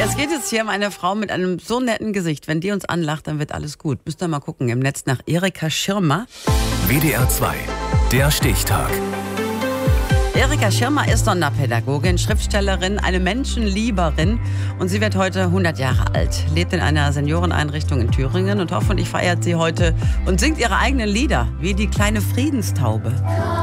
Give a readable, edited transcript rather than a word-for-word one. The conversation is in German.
Es geht jetzt hier um eine Frau mit einem so netten Gesicht. Wenn die uns anlacht, dann wird alles gut. Müsst ihr mal gucken im Netz nach Erika Schirmer. WDR 2, der Stichtag. Erika Schirmer ist Sonderpädagogin, Schriftstellerin, eine Menschenlieberin und sie wird heute 100 Jahre alt, lebt in einer Senioreneinrichtung in Thüringen und hoffentlich feiert sie heute und singt ihre eigenen Lieder, wie die kleine Friedenstaube.